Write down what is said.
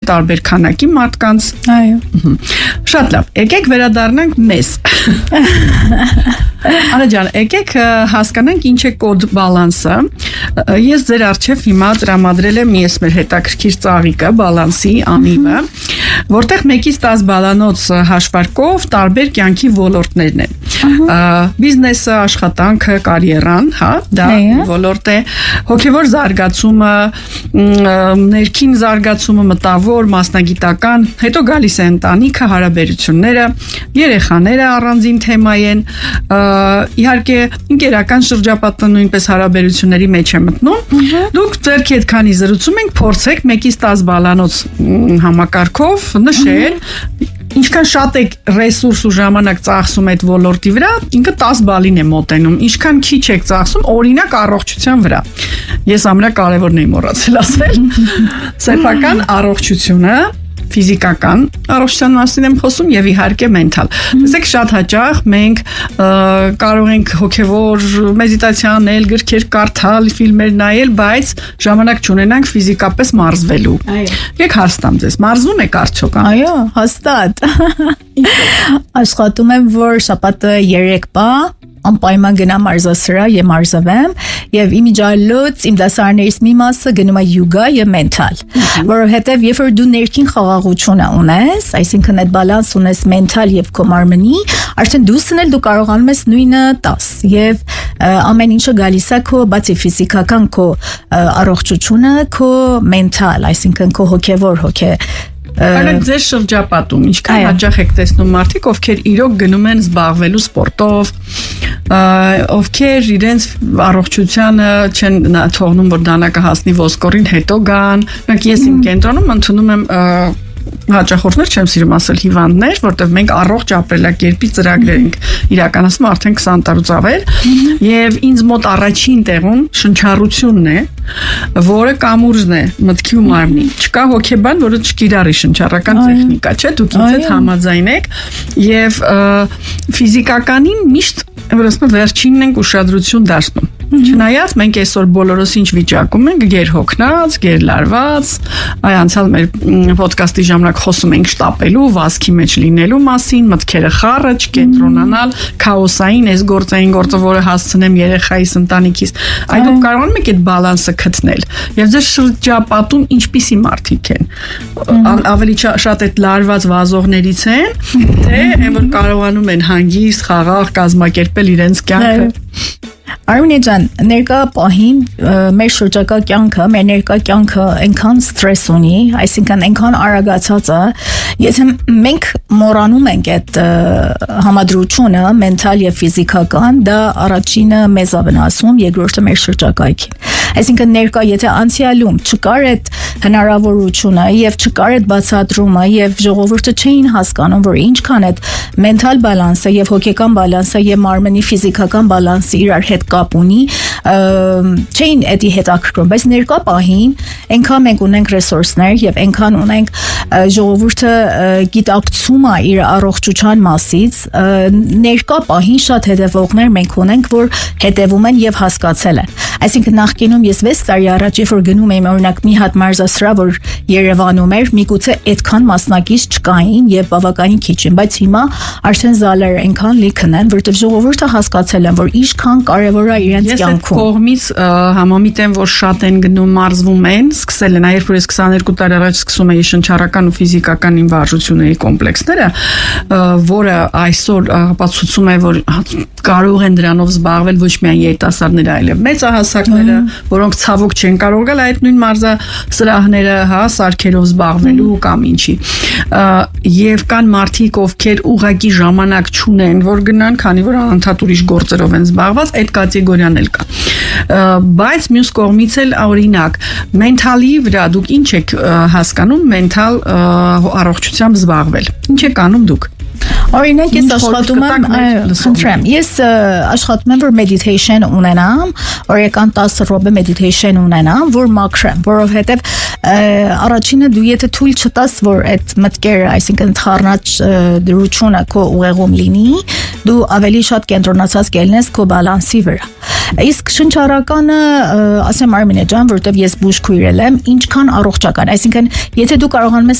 տարբեր քանակի մարդկանց։ Այո։ Շատ լավ, եկեք վերադառնանք մեզ։ Անա ջան, եկեք հասկանանք ինչ է կոդ բալանսը։ Ես ձեր առջև հիմա տրամադրել եմ ես մեր հետաքրքիր ծաղիկը, բալանսի անիվը, որտեղ 1-ից 10 բալանոց հաշվարկով տարբեր կյանքի ոլորտներն են։ Բիզնեսը, աշխատանքը, կարիերան, հա, դա ոլորտ է, հոգևոր զարգացումը, ներքին զարգացումը, մտավոր, մասնագիտական, հետո գալիս է ընտանիքը, հարաբերությունները, երեխաները առանձին թեմա են, իհարկե ընկերական շրջապատը նույնպես հարաբերությունների մեջ է մտնում։ Դուք ձերքի հետ քանի զրուցում ենք, փորձեք 1-ից 10 բալանոց համակարգով նշել ինչքան շատ եք ռեսուրս ու ժամանակ ծախսում այդ ոլորտի վրա, ինքը 10 բալին է մոտենում, ինչքան քիչ եք ծախսում, օրինակ առողջության վրա։ Ես ամենակարևորն եմ մոռացել ասել, սեփական առողջությունը, ֆիզիկական առողջության մասին եմ խոսում եւ իհարկե մենթալ։ Տեսեք, շատ հաճախ մենք կարող ենք հոգեվոր մեդիտացիա անել, գրքեր կարդալ, ֆիլմեր նայել, բայց ժամանակ չունենանք ֆիզիկապես մարզվելու։ Եք հարցնեմ ձեզ, մարզվում եք արդյոք։ Այո, հաստատ։ Աշխատում եմ, որ շաբաթը 3 պա անպայման գնամ մարզասրահ եւ մարզվեմ եւ իմիջիալոց իմ դասարներից մի մասը գնում է յուգա եւ մենթալ, որովհետեւ երբ որ դու ներքին խաղաղություն ունես, այսինքն այդ բալանս ունես մենթալ եւ քո մարմնի, արդեն դուսն էլ դու կարողանում ես նույնը 10 եւ ամեն ինչը գալիս է քո բացի ֆիզիկական քո առողջությունը, քո մենթալ, այսինքն քո հոգեվոր հոգե Արեք ձեր շրջապատում, ինչքան հաճախ եք տեսնում մարդիկ, ովքեր իրոք գնում են զբաղվելու սպորտով, ովքեր իրենց առողջությանը չեն թողնում, որ դանակը հասնի ոսկորին, հետո գան։ Ես իմ կենտրոնում ընդունում եմ հաճախորդներ, չեմ սիրում ասել հիվանդներ, որտեղ մենք առողջ ապրելակերպի ծրագրեր ենք իրականացնում արդեն 20 տարուց ավել, եւ ինձ մոտ առաջին տեղում շնչառությունն է, որը կամուրջն է մտքի ու մարմնի։ Չկա հոգեբան, որը չկիրառի շնչառական տեխնիկա, չէ՞, դուք ինձ հետ համաձայն եք, եւ ֆիզիկականին միշտ վերջինն ենք ուշադրություն դարձնում։ Չնայած մենք այսօր բոլորս ինչ վիճակում ենք, գերհոգնած, գերլարված, անցյալ մեր ոդկասթի ժամանակ խոսում ենք շտապելու, վազքի մեջ լինելու մասին, մտքերը խառը, չկենտրոնանալ, քաոսային, այս գործային գործը, որը հասցնեմ երեխայիս, ընտանիքիս։ Այդ դուք կարողանում եք այդ բալանսը գտնել։ Եվ ձեր շրջապատում ինչպիսի մարդիկ են։ Ավելի շատ այդ լարված վազողներից են, թե այն որ կարողանում են հանգիստ, խաղաղ կազմակերպել իրենց կյանքը։ Արմինե ջան, ներկա պահին մեր շրջակա կյանքը, մեր ներկա կյանքը այնքան ստրես ունի, այսինքն այնքան արագացած է, եթե մենք մոռանում ենք այդ համադրությունը, մենթալ եւ ֆիզիկական, դա առաջինը մեզ է վնասում, երկրորդը մեր շրջակայքին։ Այսինքն ներկա, եթե անցյալում չկար այդ հնարավորությունը եւ չկար այդ բացատրումը եւ ժողովուրդը չէին հասկանում, որ ինչքան այդ մենթալ բալանսը եւ հոգեկան բալանսը եւ մարմնի ֆիզիկական բալանսը իրար հետ կապ ունի, չէին էդի հետաքրքրում, բայց ներկա պահին այնքան մենք ունենք ռեսուրսներ եւ այնքան ունենք ժողովուրդը գիտակցում է իր առողջության մասից, ներկա պահին շատ հետևողներ մենք ունենք, որ հետևում են եւ հասկացել են։ Այսինքն նախկինում ես 6 տարի առաջ երբ որ գնում եմ օրինակ մի հատ մարզասրահ, որ Երևանում էր, միգուցե այդքան մասնակից չկային եւ բավականին քիչ են, բայց հիմա արդեն զալերը այնքան լիքն են, որովհետեւ ժողովուրդը հասկացել են, որ ինչքան կարեւոր է իրենց կյանքում։ Ես այդ կողմից համամիտ եմ, որ շատ են գնում մարզվում են, սկսել են, երբ որ ես 22 տարի առաջ սկսում էի շնչառական ու ֆիզիկական իմ վարժությունների կոմպլեքսները, որը այսօր ապացուցում է, որ կարող են դրանով զբաղվել ոչ միայն երիտասարդները, այլև մեծահասակները, որոնք ցավոք չեն կարող գալ այդ նույն մարզասրահները, հա, սարքերով զբաղվելու կամ ինչի։ Եվ կան մարդիկ, ովքեր ուղղակի ժամանակ չունեն, որ գնան, քանի որ անընդհատ ուրիշ գործերով են զբաղված, այդ կատեգորիան էլ կա։ Բայց մյուս կողմից էլ օրինակ, մենթալի վրա դուք ինչ եք հասկանում մենթալ առողջությամբ զբաղվել։ Ինչ եք անում դուք։ Օրինակ ես աշխատում եմ, խնդրեմ, ես աշխատում եմ, որ meditation ունենամ, օրական 10 րոպե meditation ունենամ, որ մաքրեմ, որովհետև առաջինը դու եթե թույլ չտաս, որ այդ մտքերը, այսինքն թառնաճ դրությունը քո ուղեղում լինի, դու ավելի շատ կենտրոնացած կլինես քո բալանսի վրա։ Իսկ շնչառականը, ասեմ Արմինե ջան, որովհետև ես բուժ քույրել եմ, ինչքան առողջական, այսինքն եթե դու կարողանում ես